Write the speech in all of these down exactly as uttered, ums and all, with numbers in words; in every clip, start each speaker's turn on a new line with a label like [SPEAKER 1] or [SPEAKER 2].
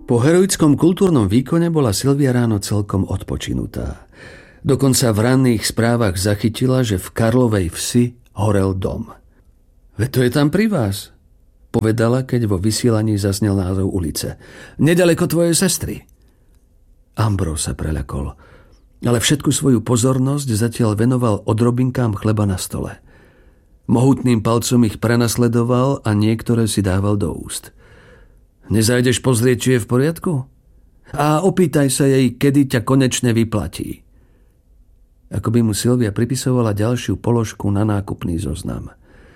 [SPEAKER 1] Po heroickom kultúrnom výkone bola Silvia ráno celkom odpočinutá. Dokonca v ranných správach zachytila, že v Karlovej Vsi horel dom. Veď to je tam pri vás, povedala, keď vo vysielaní zaznel názov ulice. Nedaleko tvojej sestry. Ambrós sa preľakol, ale všetku svoju pozornosť zatiaľ venoval odrobinkám chleba na stole. Mohutným palcom ich prenasledoval a niektoré si dával do úst. Nezajdeš pozrieť, či je v poriadku? A opýtaj sa jej, kedy ťa konečne vyplatí. Ako by mu Silvia pripisovala ďalšiu položku na nákupný zoznam.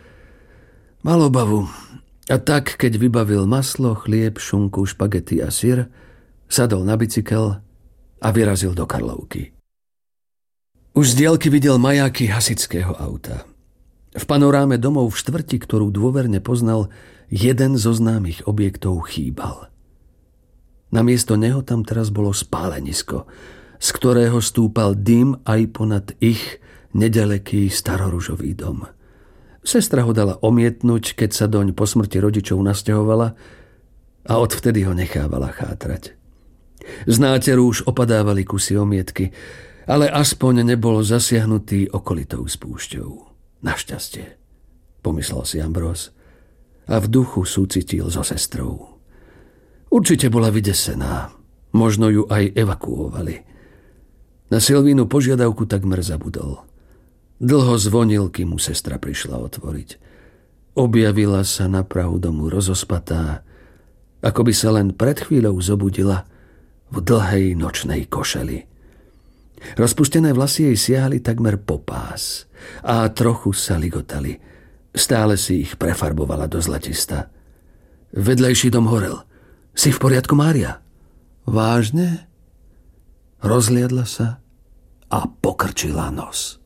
[SPEAKER 1] Mal obavu. A tak, keď vybavil maslo, chlieb, šunku, špagety a syr, sadol na bicykel a vyrazil do Karlovky. Už z diaľky videl majáky hasičského auta. V panoráme domov v štvrti, ktorú dôverne poznal, jeden zo známych objektov chýbal. Namiesto neho tam teraz bolo spálenisko, z ktorého stúpal dym aj ponad ich nedaleký staroružový dom. Sestra ho dala omietnúť, keď sa doň po smrti rodičov nasťahovala a odvtedy ho nechávala chátrať. Z náteru už opadávali kusy omietky, ale aspoň nebol zasiahnutý okolitou spúšťou. Našťastie, pomyslel si Ambrós a v duchu súcitil so sestrou. Určite bola vydesená, možno ju aj evakuovali. Na Silvínu požiadavku takmer zabudol. Dlho zvonil, kým mu sestra prišla otvoriť. Objavila sa na prahu domu rozospatá, ako by sa len pred chvíľou zobudila v dlhej nočnej košeli. Rozpustené vlasy jej siahali takmer po pás a trochu sa ligotali. Stále si ich prefarbovala do zlatista. Vedľajší dom horel. Si v poriadku, Mária? Vážne? Rozliadla sa a pokrčila nos.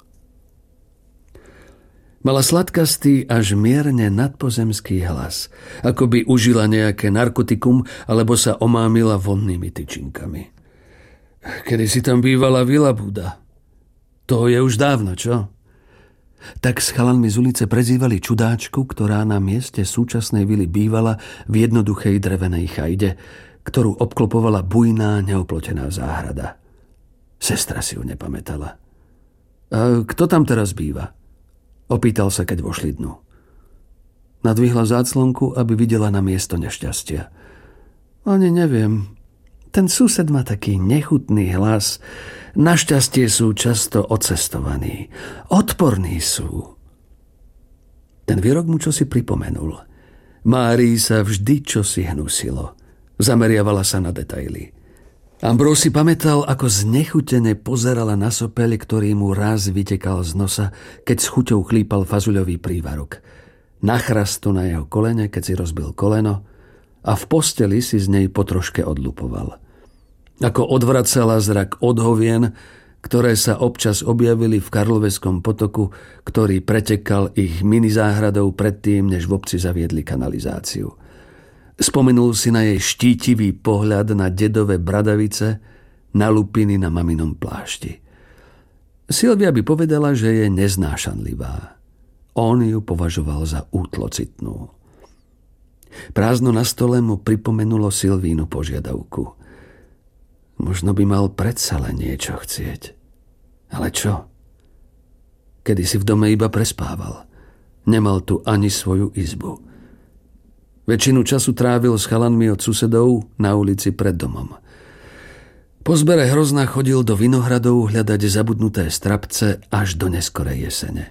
[SPEAKER 1] Mala sladkastý až mierne nadpozemský hlas, ako by užila nejaké narkotikum alebo sa omámila vonnými tyčinkami. Kedy si tam bývala Vila Buda? To je už dávno, čo? Tak s chalanmi z ulice prezývali čudáčku, ktorá na mieste súčasnej vily bývala v jednoduchej drevenej chajde, ktorú obklopovala bujná, neoplotená záhrada. Sestra si ju nepamätala. A kto tam teraz býva? Opýtal sa, keď vošli dnu. Nadvihla záclonku, aby videla na miesto nešťastia. Ani neviem. Ten sused má taký nechutný hlas. Našťastie sú často odcestovaní. Odporní sú. Ten výrok mu čosi pripomenul. Márii sa vždy čosi hnusilo. Zameriavala sa na detaily. Ambrós si pamätal, ako znechutene pozerala na sopeľ, ktorý mu raz vytekal z nosa, keď s chuťou chlípal fazuľový prívarok. Na chrastu na jeho kolene, keď si rozbil koleno, a v posteli si z nej potroške odlupoval. Ako odvracala zrak od hovien, ktoré sa občas objavili v Karloveskom potoku, ktorý pretekal ich minizáhradou predtým, než v obci zaviedli kanalizáciu. Spomenul si na jej štítivý pohľad na dedové bradavice, na lupiny na maminom plášti. Silvia by povedala, že je neznášanlivá. On ju považoval za útlocitnú. Prázdno na stole mu pripomenulo Silvínu požiadavku. Možno by mal predsa len niečo chcieť. Ale čo? Kedy si v dome iba prespával. Nemal tu ani svoju izbu. Väčšinu času trávil s chalanmi od susedov na ulici pred domom. Po zbere hrozna chodil do vinohradov hľadať zabudnuté strapce až do neskorej jesene.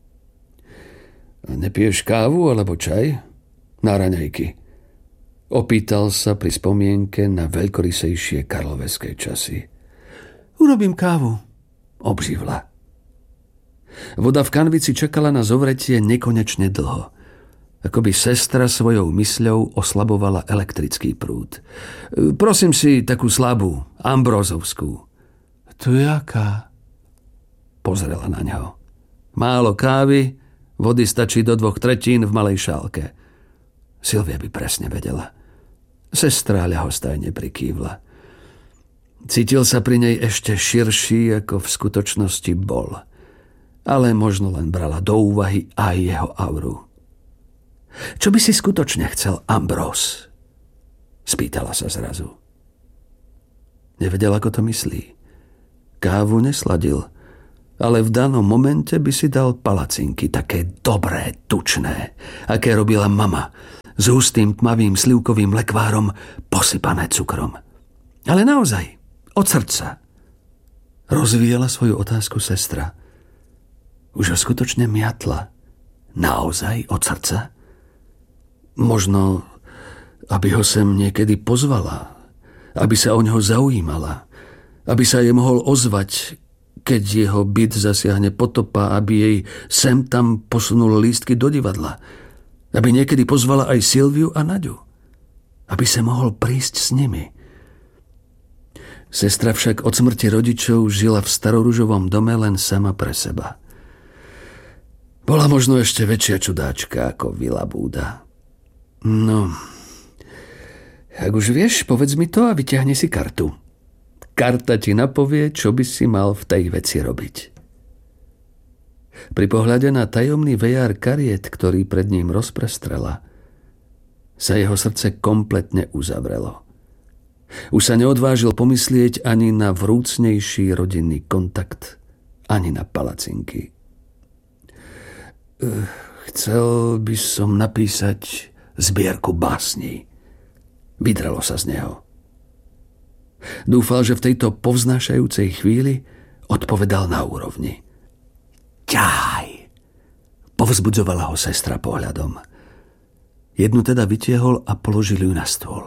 [SPEAKER 1] Nepiješ kávu alebo čaj? Na raňajky. Opýtal sa pri spomienke na veľkorysejšie karloveské časy. Urobím kávu, obživla. Voda v kanvici čakala na zovretie nekonečne dlho. Ako by sestra svojou mysľou oslabovala elektrický prúd. Prosím si takú slabú, ambrózovskú. To jaká? Pozrela na ňo. Málo kávy, vody stačí do dvoch tretín v malej šálke. Silvia by presne vedela. Sestra ľahostajne prikývla. Cítil sa pri nej ešte širší, ako v skutočnosti bol. Ale možno len brala do úvahy aj jeho auru. Čo by si skutočne chcel, Ambrós? Spýtala sa zrazu. Nevedel, ako to myslí. Kávu nesladil, ale v danom momente by si dal palacinky, také dobré, tučné, aké robila mama, s hustým tmavým slivkovým lekvárom posypané cukrom. Ale naozaj, od srdca. Rozvíjala svoju otázku sestra. Už ho skutočne miatla. Naozaj od srdca? Možno, aby ho sem niekedy pozvala, aby sa o ňoho zaujímala, aby sa jej mohol ozvať, keď jeho byt zasiahne potopa, aby jej sem tam posunul lístky do divadla, aby niekedy pozvala aj Silviu a Naďu, aby sa mohol prísť s nimi. Sestra však od smrti rodičov žila v staroružovom dome len sama pre seba. Bola možno ešte väčšia čudáčka ako Vila Búda. No, ak už vieš, povedz mi to a vyťahni si kartu. Karta ti napovie, čo by si mal v tej veci robiť. Pri pohľade na tajomný vejár kariet, ktorý pred ním rozprestrela, sa jeho srdce kompletne uzavrelo. Už sa neodvážil pomyslieť ani na vrúcnejší rodinný kontakt, ani na palacinky. Chcel by som napísať zbierku básní. Vydrelo sa z neho. Dúfal, že v tejto povznášajúcej chvíli odpovedal na úrovni. Ťahaj! Povzbudzovala ho sestra pohľadom. Jednu teda vytiehol a položil ju na stôl.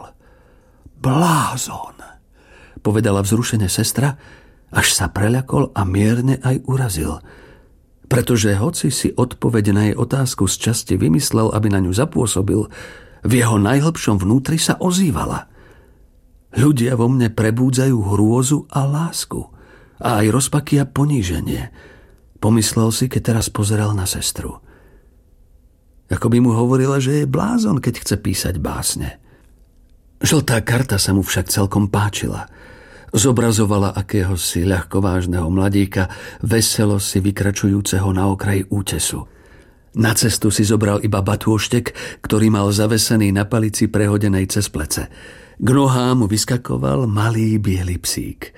[SPEAKER 1] Blázon! Povedala vzrušene sestra, až sa preľakol a mierne aj urazil. Pretože hoci si odpoveď na jej otázku z časti vymyslel, aby na ňu zapôsobil, v jeho najhlbšom vnútri sa ozývala. Ľudia vo mne prebúdzajú hrôzu a lásku a aj rozpaky a poníženie, pomyslel si, keď teraz pozeral na sestru. Ako by mu hovorila, že je blázon, keď chce písať básne. Žltá karta sa mu však celkom páčila. Zobrazovala akéhosi ľahkovážneho mladíka, veselo si vykračujúceho na okraji útesu. Na cestu si zobral iba batôštek, ktorý mal zavesený na palici prehodenej cez plece. K nohám mu vyskakoval malý biely psík.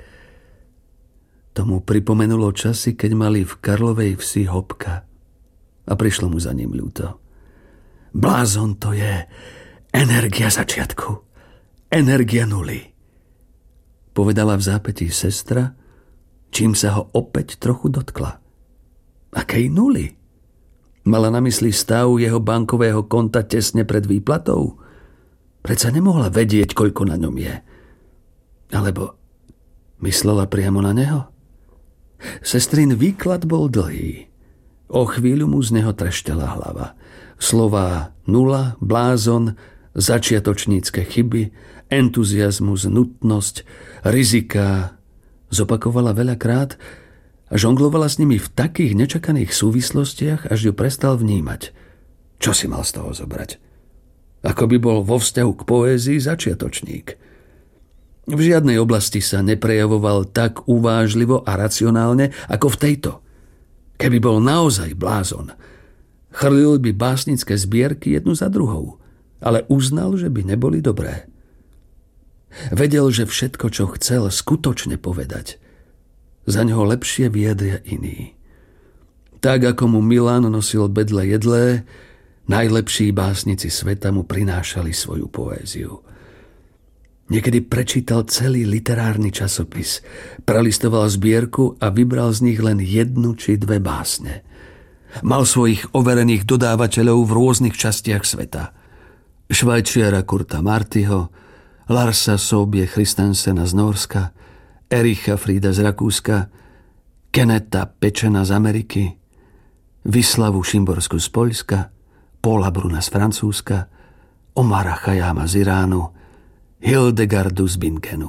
[SPEAKER 1] Tomu pripomenulo časy, keď mali v Karlovej Vsi hopka. A prišlo mu za ním ľúto. Blázon to je energia začiatku, energia nuly. Povedala v zápätí sestra, čím sa ho opäť trochu dotkla. Akej nuly? Mala na mysli stav jeho bankového konta tesne pred výplatou? Predsa nemohla vedieť, koľko na ňom je. Alebo myslela priamo na neho? Sestrin výklad bol dlhý. O chvíľu mu z neho trešťala hlava. Slová nula, blázon, začiatočnícke chyby, entuziazmus, nutnosť, riziká zopakovala veľakrát a žonglovala s nimi v takých nečakaných súvislostiach, až ju prestal vnímať. Čo si mal z toho zobrať? Ako by bol vo vzťahu k poézii začiatočník. V žiadnej oblasti sa neprejavoval tak uvážlivo a racionálne ako v tejto. Keby bol naozaj blázon, chrlil by básnické zbierky jednu za druhou, ale uznal, že by neboli dobré. Vedel, že všetko, čo chcel skutočne povedať, za ňoho lepšie vyjadria iní. Tak ako mu Milan nosil bedle jedlé, najlepší básnici sveta mu prinášali svoju poéziu. Niekedy prečítal celý literárny časopis, prelistoval zbierku a vybral z nich len jednu či dve básne. Mal svojich overených dodávateľov v rôznych častiach sveta. Švajčiara Kurta Martyho, Larsa Sobie Christensena z Nórska, Ericha Frieda z Rakúska, Keneta Pečena z Ameriky, Vislavu Šimborsku z Poľska, Paula Bruna z Francúzska, Omara Chajama z Iránu, Hildegardu z Binkenu.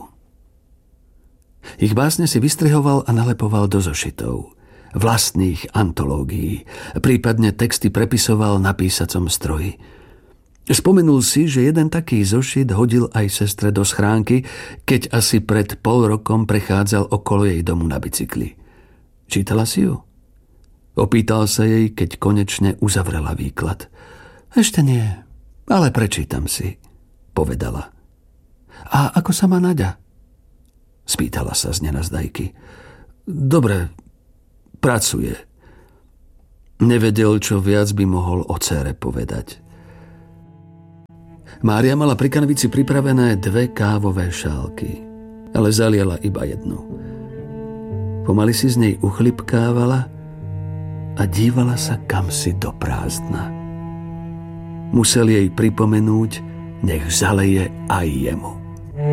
[SPEAKER 1] Ich básne si vystrihoval a nalepoval do zošitov, vlastných antológií, prípadne texty prepisoval na písacom stroji. Spomenul si, že jeden taký zošit hodil aj sestre do schránky, keď asi pred pol rokom prechádzal okolo jej domu na bicykli. Čítala si ju? Opýtal sa jej, keď konečne uzavrela výklad. Ešte nie, ale prečítam si, povedala. A ako sa má Naďa? Spýtala sa z nenazdajky. Dobre, pracuje. Nevedel, čo viac by mohol o dcére povedať. Mária mala pri kanvici pripravené dve kávové šálky, ale zaliela iba jednu. Pomaly si z nej uchlipkávala a dívala sa kamsi do prázdna. Musel jej pripomenúť, nech zaleje aj jemu.